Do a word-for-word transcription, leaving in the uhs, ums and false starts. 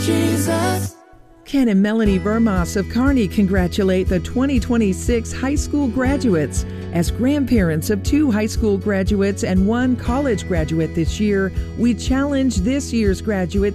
Jesus. Ken and Melanie Vermas of Kearney congratulate the twenty twenty-six high school graduates. As grandparents of two high school graduates and one college graduate this year, we challenge this year's graduates